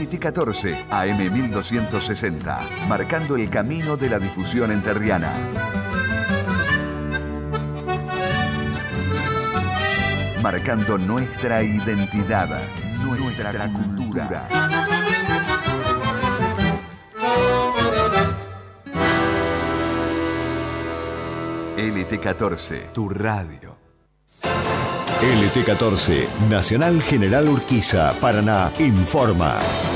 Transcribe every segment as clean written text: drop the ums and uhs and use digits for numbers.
LT14, AM 1260, marcando el camino de la difusión entrerriana. Marcando nuestra identidad, nuestra cultura. LT14, tu radio. LT14, Nacional General Urquiza, Paraná, informa.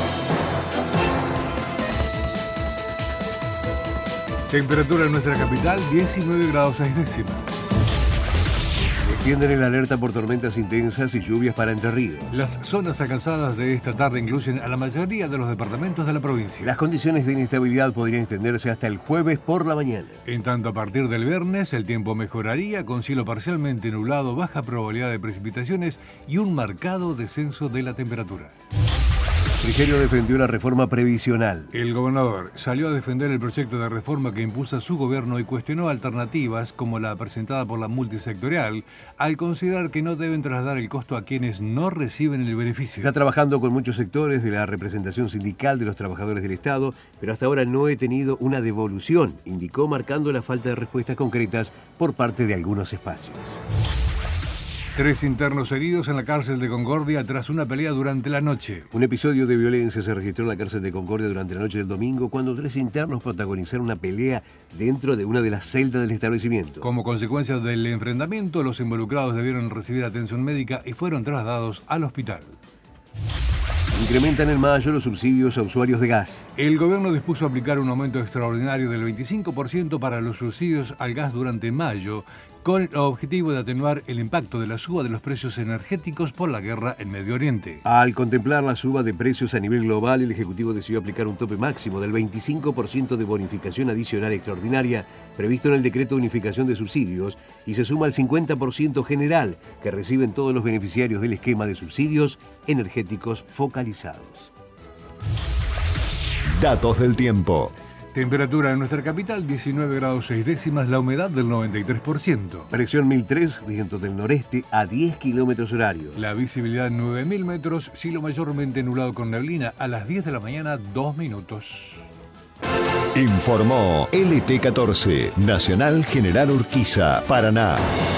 Temperatura en nuestra capital, 19 grados 6 décimas. Extienden el alerta por tormentas intensas y lluvias para Entre Ríos. Las zonas alcanzadas de esta tarde incluyen a la mayoría de los departamentos de la provincia. Las condiciones de inestabilidad podrían extenderse hasta el jueves por la mañana. En tanto, a partir del viernes, el tiempo mejoraría con cielo parcialmente nublado, baja probabilidad de precipitaciones y un marcado descenso de la temperatura. Frigerio defendió la reforma previsional. El gobernador salió a defender el proyecto de reforma que impulsa su gobierno y cuestionó alternativas como la presentada por la multisectorial, al considerar que no deben trasladar el costo a quienes no reciben el beneficio. Está trabajando con muchos sectores de la representación sindical de los trabajadores del Estado, pero hasta ahora no he tenido una devolución, indicó, marcando la falta de respuestas concretas por parte de algunos espacios. 3 internos heridos en la cárcel de Concordia tras una pelea durante la noche. Un episodio de violencia se registró en la cárcel de Concordia durante la noche del domingo cuando 3 internos protagonizaron una pelea dentro de una de las celdas del establecimiento. Como consecuencia del enfrentamiento, los involucrados debieron recibir atención médica y fueron trasladados al hospital. Incrementan en mayo los subsidios a usuarios de gas. El gobierno dispuso aplicar un aumento extraordinario del 25% para los subsidios al gas durante mayo, con el objetivo de atenuar el impacto de la suba de los precios energéticos por la guerra en Medio Oriente. Al contemplar la suba de precios a nivel global, el Ejecutivo decidió aplicar un tope máximo del 25% de bonificación adicional extraordinaria previsto en el Decreto de Unificación de Subsidios y se suma al 50% general que reciben todos los beneficiarios del esquema de subsidios energéticos focalizados. Datos del tiempo. Temperatura en nuestra capital, 19 grados 6 décimas, la humedad del 93%. Presión 1003, vientos del noreste a 10 kilómetros horarios. La visibilidad 9.000 metros, cielo mayormente nublado con neblina, a las 10 de la mañana, 2 minutos. Informó LT14, Nacional General Urquiza, Paraná.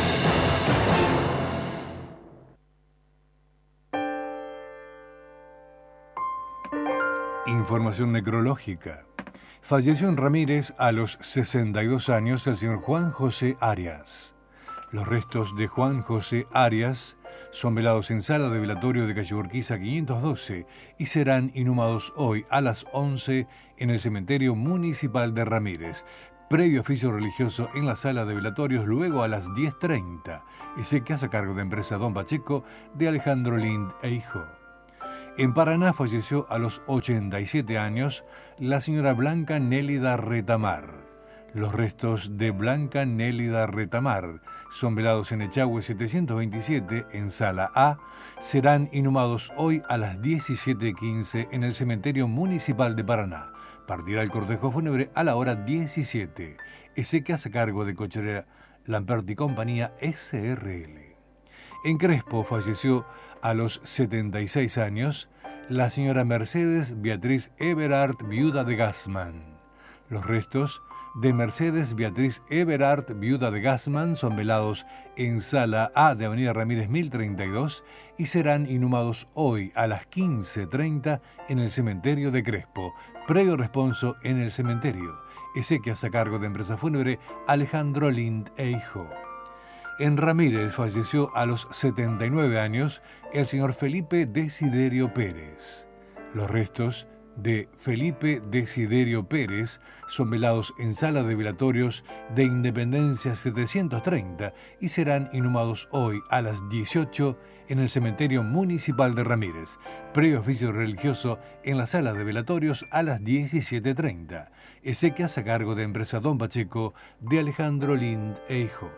Información necrológica. Falleció en Ramírez a los 62 años el señor Juan José Arias. Los restos de Juan José Arias son velados en sala de velatorio de calle Urquiza 512 y serán inhumados hoy a las 11 en el cementerio municipal de Ramírez. Previo oficio religioso en la sala de velatorios, luego a las 10:30. Exequias a cargo de empresa Don Pacheco de Alejandro Lind e Hijo. En Paraná falleció a los 87 años la señora Blanca Nélida Retamar. Los restos de Blanca Nélida Retamar son velados en Echagüe 727 en Sala A. Serán inhumados hoy a las 17:15 en el cementerio municipal de Paraná. Partirá el cortejo fúnebre a la hora 17. Exequias a cargo de Cochera Lamperti Compañía SRL. En Crespo falleció a los 76 años la señora Mercedes Beatriz Everard, viuda de Gassman. Los restos de Mercedes Beatriz Everard, viuda de Gassman, son velados en Sala A de Avenida Ramírez 1032 y serán inhumados hoy a las 15:30 en el cementerio de Crespo. Previo responso en el cementerio. Exequias a cargo de empresa fúnebre Alejandro Lind e Hijo. En Ramírez falleció a los 79 años el señor Felipe Desiderio Pérez. Los restos de Felipe Desiderio Pérez son velados en sala de velatorios de Independencia 730 y serán inhumados hoy a las 18 en el cementerio municipal de Ramírez. Previo oficio religioso en la sala de velatorios a las 17:30. Exequias a cargo de empresa Don Pacheco de Alejandro Lind e Hijo.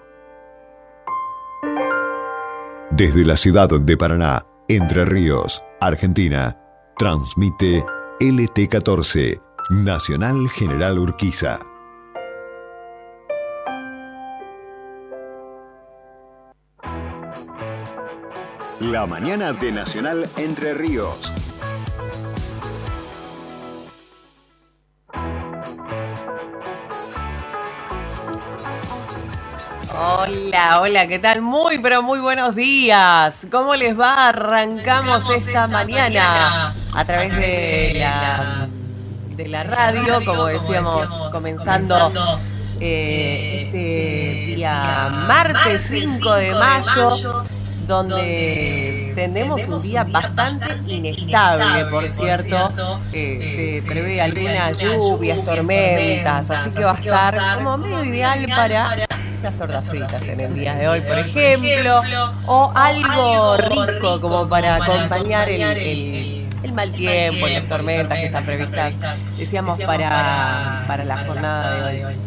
Desde la ciudad de Paraná, Entre Ríos, Argentina, transmite LT14, Nacional General Urquiza. La mañana de Nacional Entre Ríos. Hola, hola, ¿qué tal? Muy, pero muy buenos días. ¿Cómo les va? Arrancamos esta mañana a través de la radio, como decíamos, comenzando este día martes 5 de mayo, donde tenemos un día bastante inestable, por cierto. Se prevé algunas lluvias, tormentas, así que va a estar como medio ideal para las tortas fritas en el día de hoy, por ejemplo, o algo rico como para acompañar el mal tiempo, las tormentas que están previstas, decíamos, para la jornada de hoy.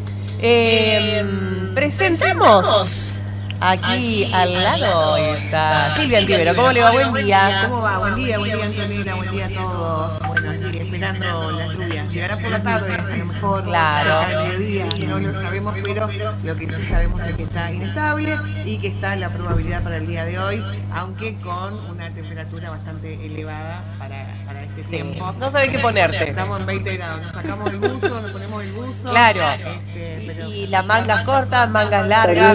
Presentamos aquí al lado está Silvia Antíbero. ¿Cómo le va? Buen día. ¿Cómo va? Buen día, Antonella. Buen día a todos. Bueno, aquí esperando la lluvia. Llegará por la tarde, a lo mejor. Claro. Al mediodía, no lo sabemos, pero lo que sí sabemos es que está inestable y que está la probabilidad para el día de hoy, aunque con una temperatura bastante elevada para este tiempo. No sabés qué ponerte. Estamos en 20 grados. Nos sacamos el buzo, nos ponemos el buzo. Claro. Pero... Y las mangas cortas, mangas largas.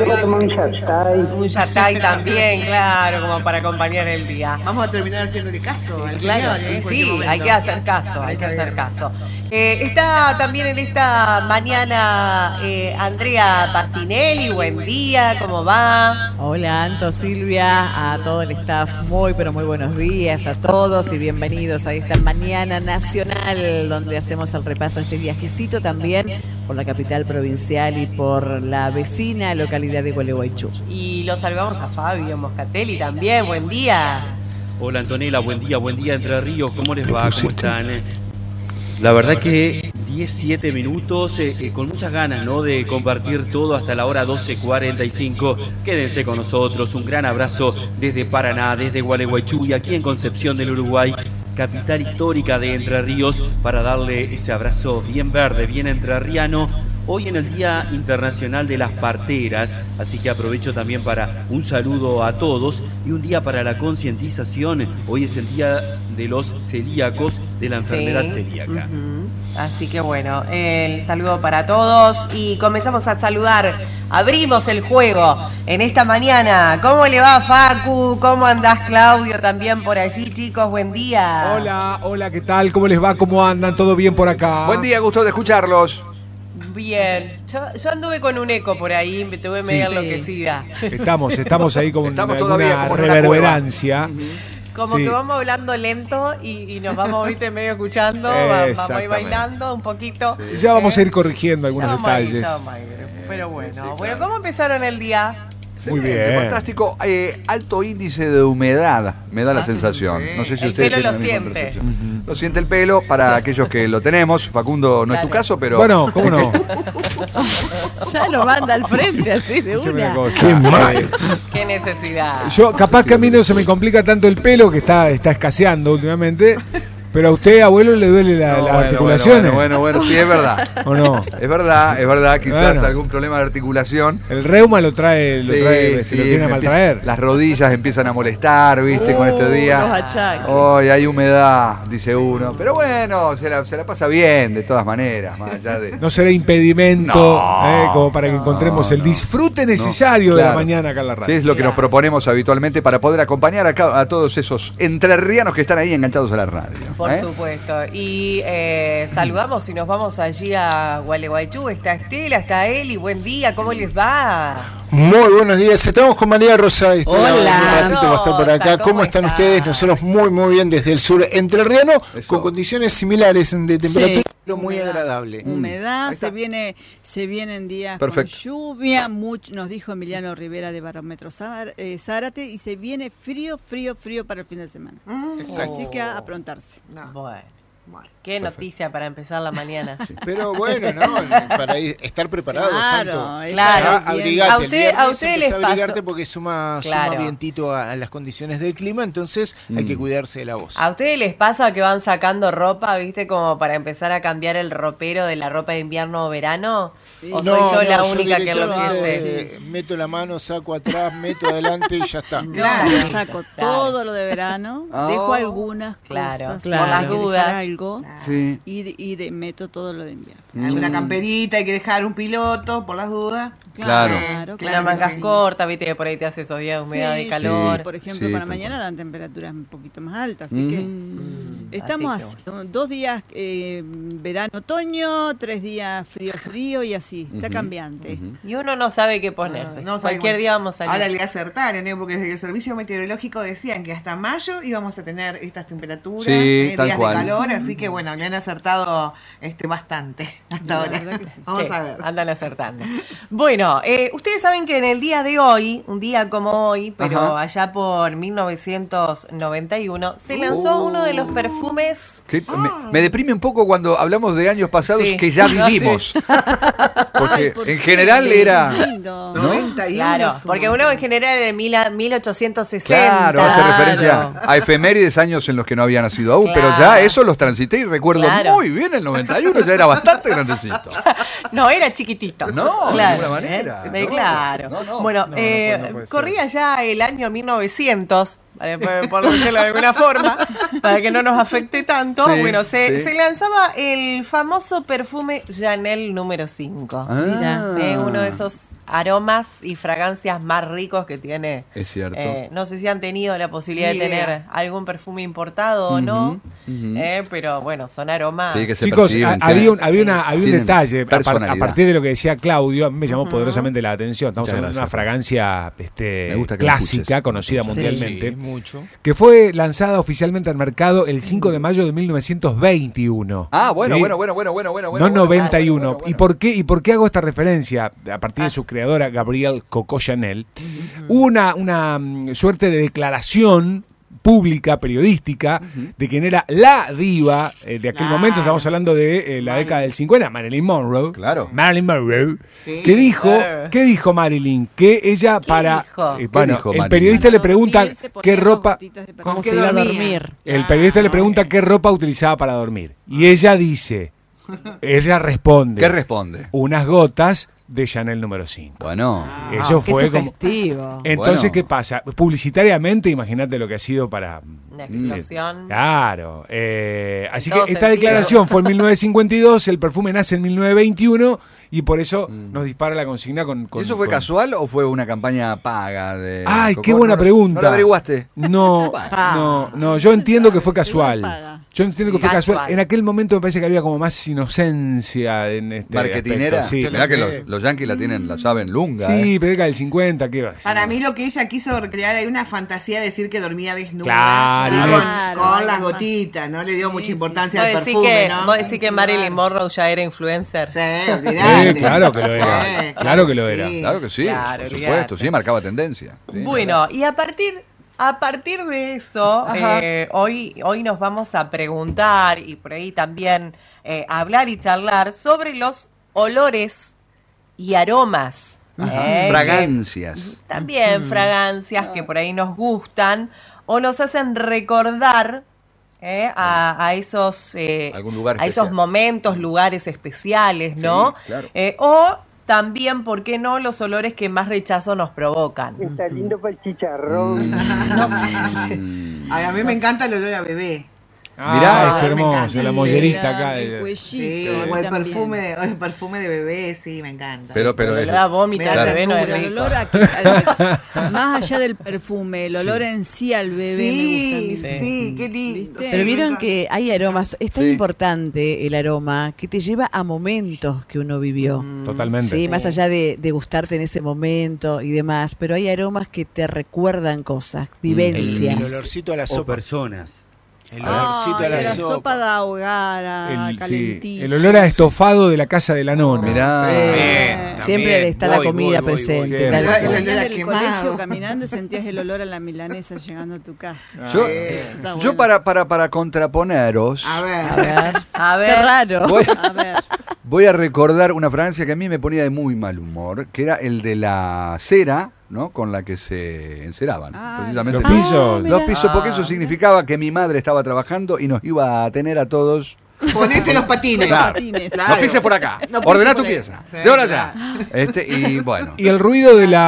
Un yatay también, claro, como para acompañar el día. Vamos a terminar haciéndole caso al Claro, señor, sí, hay que hacer caso, hay que hacer caso. Está también en esta mañana Andrea Pacinelli. Buen día, ¿cómo va? Hola Anto, Silvia, a todo el staff, muy pero muy buenos días a todos y bienvenidos a esta mañana nacional donde hacemos el repaso de este viajecito también por la capital provincial y por la vecina localidad de Gualeguaychú. Y lo saludamos a Fabio Moscatelli también, buen día. Hola Antonella, buen día Entre Ríos, ¿cómo les va? ¿Cómo están? La verdad que 17 minutos, con muchas ganas, ¿no?, de compartir todo hasta la hora 12:45. Quédense con nosotros, un gran abrazo desde Paraná, desde Gualeguaychú y aquí en Concepción del Uruguay, capital histórica de Entre Ríos, para darle ese abrazo bien verde, bien entrerriano. Hoy en el Día Internacional de las Parteras, así que aprovecho también para un saludo a todos y un día para la concientización. Hoy es el Día de los Celíacos, de la enfermedad celíaca. Así que bueno, el saludo para todos y comenzamos a saludar. Abrimos el juego en esta mañana. ¿Cómo le va, Facu? ¿Cómo andás, Claudio? También por allí, chicos, buen día. Hola, ¿qué tal? ¿Cómo les va? ¿Cómo andan? ¿Todo bien por acá? Buen día, gusto de escucharlos. Bien, yo anduve con un eco por ahí, me tuve medio enloquecida. Estamos ahí como una reverberancia. Como que vamos hablando lento y nos vamos, viste, medio escuchando, vamos a ir bailando un poquito. Sí. Ya vamos a ir corrigiendo algunos detalles. Pero bueno, ¿cómo empezaron el día? Muy bien. Fantástico. Alto índice de humedad, me da la sensación. No sé si el ustedes pelo tienen lo la misma siente. percepción. Lo siente el pelo para aquellos que lo tenemos. Facundo, no es tu caso, pero... Bueno, ¿cómo no? Ya lo manda al frente así de una. Qué mal. Qué necesidad. Yo, capaz que a mí no se me complica tanto el pelo, que está escaseando últimamente. Pero a usted, abuelo, le duele las articulaciones. Bueno, sí, es verdad. ¿O no? Es verdad, quizás algún problema de articulación. El reuma lo trae, lo tiene a maltraer. Las rodillas empiezan a molestar, ¿viste? Con este día. Los achaques. Hoy hay humedad, dice uno. Pero bueno, se la pasa bien, de todas maneras. Más allá de... No será impedimento, como para que encontremos el disfrute necesario de la mañana acá en la radio. Sí, es lo que nos proponemos habitualmente para poder acompañar a todos esos entrerrianos que están ahí enganchados a la radio. Por supuesto. Y saludamos y nos vamos allí a Gualeguaychú. Está Estela, está Eli. Buen día, ¿cómo les va? Muy buenos días. Estamos con María Rosa. Hola. Un ratito va a estar por acá. ¿Cómo están ustedes? Nosotros muy bien desde el sur entrerriano, con condiciones similares de temperatura, pero muy agradable. Humedad, se vienen días con lluvia, nos dijo Emiliano Rivera de Barómetro Zárate, y se viene frío para el fin de semana. Así que a aprontarse. Bueno, qué noticia para empezar la mañana. Sí. Pero bueno, para estar preparado, claro, Santo. Claro. Abrigate. A usted les abrigarte porque suma vientito a las condiciones del clima, entonces hay que cuidarse de la voz. ¿A ustedes les pasa que van sacando ropa, viste, como para empezar a cambiar el ropero de la ropa de invierno o verano? Sí. ¿O soy yo la única que enloquece? Meto la mano, saco atrás, meto adelante y ya está. Claro, saco todo lo de verano, dejo algunas cosas. Por las dudas. algo Sí. y meto todo lo de invierno. Una camperita, hay que dejar un piloto por las dudas. Claro. Unas mangas cortas, viste que por ahí te hace esos días de humedad y calor. Sí, por ejemplo, para mañana dan temperaturas un poquito más altas, así que estamos así, 2 días verano-otoño, 3 días frío y así, está cambiante. Y uno no sabe qué ponerse. Cualquier día vamos a salir. Ahora le acertaron, porque desde el servicio meteorológico decían que hasta mayo íbamos a tener estas temperaturas, días de calor, así que bueno, le han acertado bastante hasta ahora. Vamos a ver. Andan acertando. Bueno, ustedes saben que en el día de hoy, un día como hoy, pero allá por 1991, se lanzó uno de los perfumes... Me deprime un poco cuando hablamos de años pasados que ya vivimos. Porque en general era... 91. Claro, porque uno en general de 1860. Claro, hace referencia a efemérides, años en los que no había nacido aún, pero ya eso los transité y recuerdo muy bien el 91, ya era bastante grandecito. No, era chiquitito. No, de ninguna manera. Claro. Bueno, corría ya el año 1900, por decirlo de alguna forma, para que no nos afecte tanto. Sí, bueno, se lanzaba el famoso perfume Chanel número 5. Uno de esos aromas y fragancias más ricos que tiene. Es cierto. No sé si han tenido la posibilidad de tener algún perfume importado o no, pero bueno, son aromas. Sí, que se chicos, perciben, había un detalle, a a partir de lo que decía Claudio, a mí me llamó poderosamente la atención. Estamos Muchas hablando de una gracias. fragancia clásica, conocida mundialmente, mucho. que fue lanzada oficialmente al mercado el 5 de mayo de 1921. Bueno. No 91. ¿Y por qué hago esta referencia? A partir de su creadora, Gabrielle Coco Chanel, hubo una suerte de declaración pública, periodística, de quien era la diva de aquel momento. Estamos hablando de la década del 50, Marilyn Monroe. Claro. Marilyn Monroe. ¿Qué dijo Marilyn? Que ella el periodista le pregunta qué ropa... ¿Cómo se iba a dormir? El periodista le pregunta qué ropa utilizaba para dormir. Y ella dice... Ella responde. ¿Qué responde? Unas gotas de Chanel número 5. Bueno. Eso qué fue sugestivo. Entonces, ¿qué pasa? Publicitariamente, imagínate lo que ha sido para... Una explosión. Claro. Así que todo esta sentido. declaración fue en 1952, el perfume nace en 1921 y por eso nos dispara la consigna con ¿Y eso fue casual o fue una campaña paga? Ay, Coco? qué buena pregunta. ¿No lo averiguaste? No, yo entiendo que fue casual. Yo entiendo que fue casual. En aquel momento me parece que había como más inocencia en este marketinera. aspecto. Sí. Mirá que los yankees la saben lunga. Sí, pero década del 50, ¿qué va a decir? Para mí lo que ella quiso recrear hay una fantasía de decir que dormía desnuda. Claro. Con las gotitas, no le dio mucha importancia al perfume, ¿no? ¿Vos decís que Marilyn Monroe ya era influencer? Sí, olvidate. Claro que lo era. Claro que lo era. Claro que sí, Claro, por supuesto. Sí, marcaba tendencia. Sí, bueno, y a partir de eso, hoy nos vamos a preguntar y por ahí también hablar y charlar sobre los olores y aromas. Fragancias. También fragancias que por ahí nos gustan o nos hacen recordar a esos momentos, lugares especiales, ¿no? Sí, claro. O también, ¿por qué no?, los olores que más rechazo nos provocan. Está lindo para el chicharrón. No sé. Ay, a mí me encanta el olor a bebé. Mirá, es hermoso, la mollerita acá. El cuellito. O el perfume de bebé, sí, me encanta. Pero el olor a vómito de bebé no es rico. El olor más allá del perfume, el olor en sí al bebé me gusta. Sí, qué lindo. Pero vieron que hay aromas, es tan importante el aroma que te lleva a momentos que uno vivió. Totalmente. Sí, más allá de gustarte en ese momento y demás, pero hay aromas que te recuerdan cosas, vivencias. El olorcito a la sopa. O personas. El olorcito a la sopa de ahogar, calentito. El olor a estofado de la casa de la nona. Mirá. Siempre está la comida presente. Venías del colegio caminando y sentías el olor a la milanesa llegando a tu casa. Yo para contraponeros. A ver. Qué raro. Voy a recordar una fragancia que a mí me ponía de muy mal humor, que era el de la cera, ¿no?, con la que se enceraban. Precisamente Los pisos, porque eso significaba que mi madre estaba trabajando y nos iba a tener a todos. Ponete los patines. Claro. No pises por acá. Ordená tu pieza. De ahora ya. Y bueno. Y el ruido del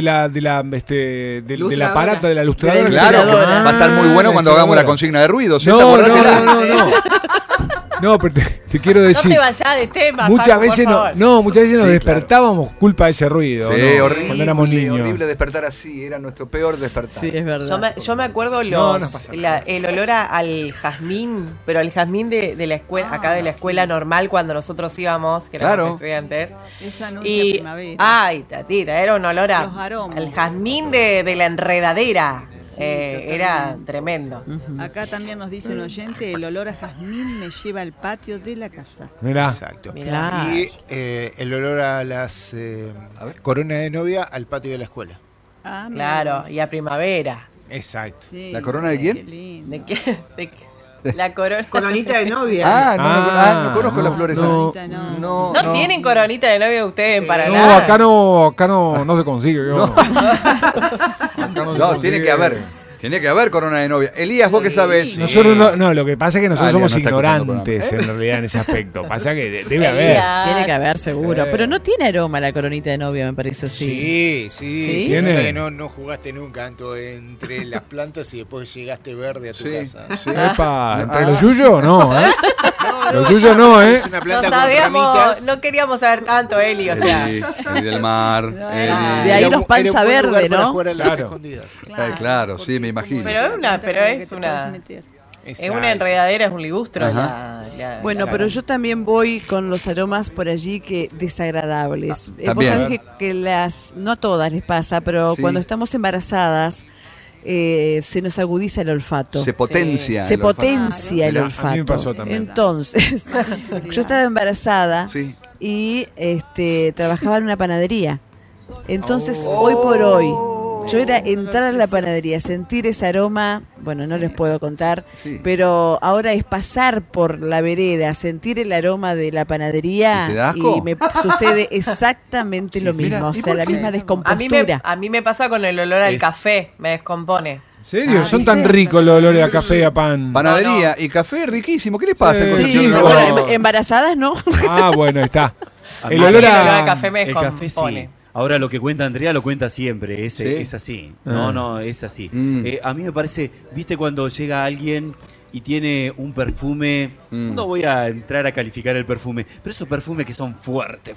aparato de la lustradora. Claro, va a estar muy bueno cuando hagamos la consigna de ruidos. No. No, pero te quiero decir. No te vayas de tema. Muchas Paco, veces muchas veces nos despertábamos culpa de ese ruido. Sí, ¿no? horrible. Cuando éramos niños. Horrible despertar así, era nuestro peor despertar. Sí, es verdad. Yo me acuerdo el olor al jazmín, pero el jazmín de la escuela, acá de la escuela normal cuando nosotros íbamos, que éramos estudiantes. Eso anuncia primavera. Ay, tatita, era un olor Los aromas. al jazmín de la enredadera. Era tremendo. Acá también nos dice un oyente, el olor a jazmín me lleva al patio de la casa. Mirá. Exacto. Mirá. Y el olor a las coronas de novia al patio de la escuela. Ah, Claro, y a primavera. Exacto. Sí, ¿La corona de quién? qué lindo. ¿De qué? La corona. Coronita de novia. No conozco la flor esa. No. ¿No tienen coronita de novia ustedes en Paraná? No, acá no se consigue. No, tiene que haber. Tiene que haber corona de novia. Elías, ¿vos qué sabés? Nosotros no, lo que pasa es que nosotros somos no está ignorantes en realidad en ese aspecto. Pasa que debe haber. Tiene que haber, seguro. Pero no tiene aroma la coronita de novia, me parece. Sí. ¿Sí? Se nota que no jugaste nunca entre las plantas y después llegaste verde a tu casa. Epa, ¿entre los yuyos? No, los yuyos no, Es una planta con ramitas. No queríamos saber tanto, Eli, o sea. Eli del mar. De ahí los panza verde, ¿no? Claro, sí, me imagino. Pero es una enredadera, es un ligustro. Bueno, pero yo también voy con los aromas por allí que desagradables. Vos sabés que no a todas les pasa, pero cuando estamos embarazadas se nos agudiza el olfato. Se potencia. Se potencia el olfato. A mí me pasó también. Entonces, yo estaba embarazada y trabajaba en una panadería. Entonces, hoy por hoy, yo era entrar a la panadería, sentir ese aroma, bueno, no les puedo contar, pero ahora es pasar por la vereda, sentir el aroma de la panadería y me sucede exactamente lo mismo, o sea, la misma descompostura. A mí me pasa con el olor al café, me descompone. ¿En serio? Son tan ricos los olores a café y a pan. Panadería y café riquísimo. ¿Qué les pasa con sí, bueno, embarazadas no. Ah, bueno, está. El olor a café me descompone. El café sí. Ahora lo que cuenta Andrea lo cuenta siempre, es así. No, es así. A mí me parece, viste cuando llega alguien y tiene un perfume, no voy a entrar a calificar el perfume, pero esos perfumes que son fuertes.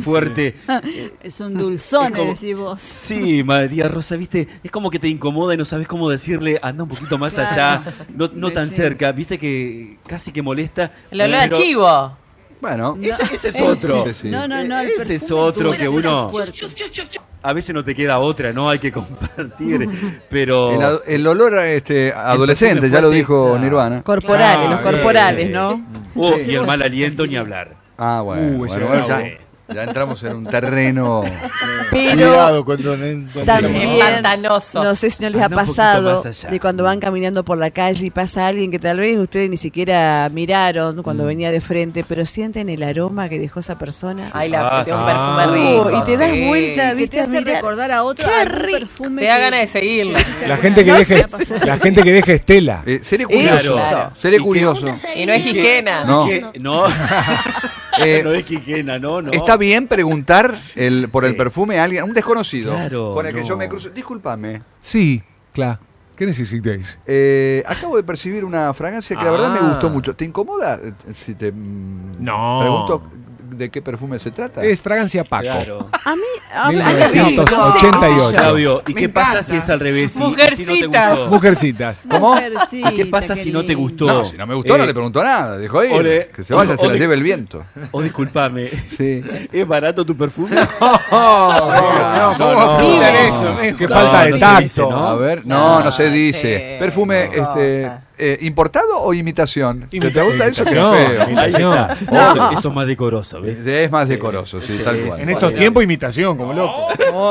Son dulzones, decís vos. Sí, María Rosa, viste, es como que te incomoda y no sabes cómo decirle, anda un poquito más allá, no tan cerca, viste que casi que molesta. El olor a chivo. Bueno, ese es otro. No, ese es otro que uno. A veces no te queda otra, ¿no? Hay que compartir. Pero. El olor adolescente, ya lo dijo Nirvana. Corporales, los corporales, ¿no? Y el mal aliento, ni hablar. Ah, bueno. Ya entramos en un terreno. Pero también pantanoso. No sé si no les ha pasado de cuando van caminando por la calle y pasa alguien que tal vez ustedes ni siquiera miraron cuando venía de frente, pero sienten el aroma que dejó esa persona. Ay, un perfume rico. Y te das vuelta, que te hace recordar a otro perfume. Te da ganas de seguirlo. La gente que deje Estela. Seré curioso. Seré curioso. Y no es Quiquena. No es Quiquena, no. Está bien preguntar por el perfume a alguien, un desconocido, con el que yo me cruzo. Discúlpame. Sí, claro. ¿Qué necesitáis? Acabo de percibir una fragancia que la verdad me gustó mucho. ¿Te incomoda si te pregunto de qué perfume se trata? Es fragancia Paco. Claro. A mí 1988. Flavio, ¿y qué pasa si es al revés? Mujercitas. Mujercitas. ¿Cómo? ¿Y qué pasa si no te gustó? No, si no me gustó no le preguntó nada. Dejó ahí. Que se vaya, se la lleve el viento. O discúlpame. Sí. ¿Es barato tu perfume? No. Qué falta de tacto. A ver, no se dice. Perfume, ¿importado o imitación? ¿Te pregunta eso? Qué feo. Imitación. Eso es más decoroso, ¿ves? Es más decoroso, sí, tal cual. En estos tiempos, imitación, como loco.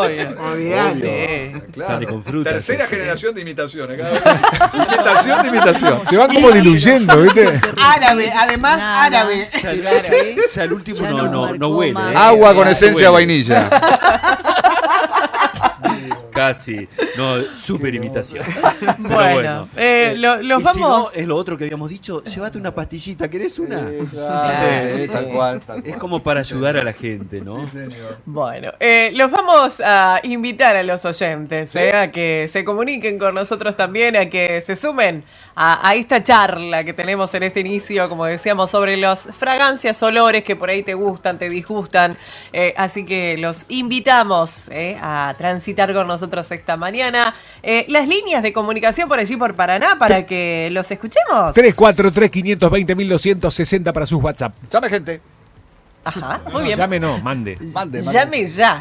Sale con fruta. Tercera generación de imitaciones. Imitación de imitación. Se van como diluyendo, ¿viste? Árabe, además árabe. Ya el último no huele. Agua con esencia de vainilla. casi. No, súper imitación. Bueno, los vamos. Si no, es lo otro que habíamos dicho, llévate una pastillita, ¿querés una? Tal cual. Es como para ayudar a la gente, ¿no? Sí, señor. Bueno, los vamos a invitar a los oyentes a que se comuniquen con nosotros también, a que se sumen a esta charla que tenemos en este inicio, como decíamos, sobre las fragancias, olores que por ahí te gustan, te disgustan. Así que los invitamos a transitar con nosotros esta mañana. Las líneas de comunicación por allí por Paraná para que los escuchemos. 343-520-1260 para sus WhatsApp. Llame, gente. Ajá, muy bien. Llame no, mande. Llame ya.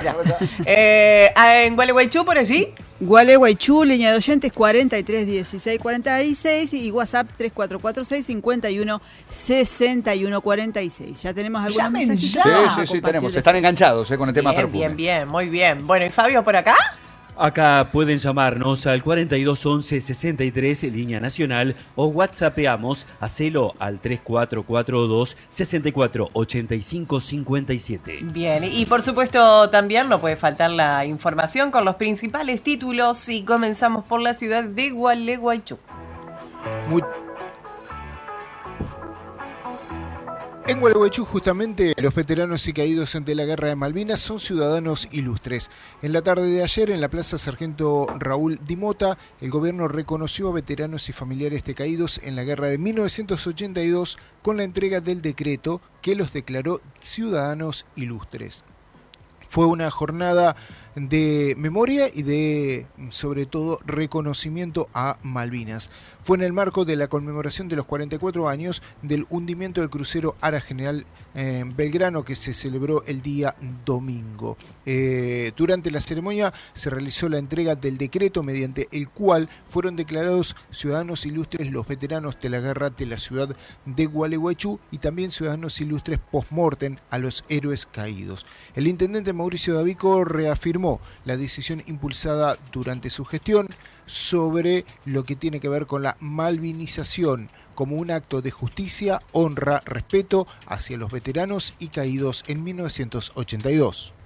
En Gualeguaychú por allí. Gualeguaychú, línea de oyentes 43 16 46 y WhatsApp 3446 51 61 46. Ya tenemos algunos mensajes. Sí, tenemos. Están enganchados con el tema perfume. Bien, muy bien. Bueno, ¿y Fabio por acá? Acá pueden llamarnos al 4211 63, línea nacional, o whatsappeamos, hacelo al 3442 64 85 57. Bien, y por supuesto también no puede faltar la información con los principales títulos y comenzamos por la ciudad de Gualeguaychú. En Gualeguaychú, justamente, los veteranos y caídos ante la Guerra de Malvinas son ciudadanos ilustres. En la tarde de ayer, en la Plaza Sargento Raúl Di Mota, el gobierno reconoció a veteranos y familiares de caídos en la Guerra de 1982 con la entrega del decreto que los declaró ciudadanos ilustres. Fue una jornada de memoria y de, sobre todo, reconocimiento a Malvinas. Fue en el marco de la conmemoración de los 44 años del hundimiento del crucero Ara General Belgrano, que se celebró el día domingo. Durante la ceremonia se realizó la entrega del decreto mediante el cual fueron declarados ciudadanos ilustres los veteranos de la guerra de la ciudad de Gualeguaychú y también ciudadanos ilustres post-mortem a los héroes caídos. El intendente Mauricio Davico reafirmó la decisión impulsada durante su gestión sobre lo que tiene que ver con la malvinización como un acto de justicia, honra, respeto hacia los veteranos y caídos en 1982.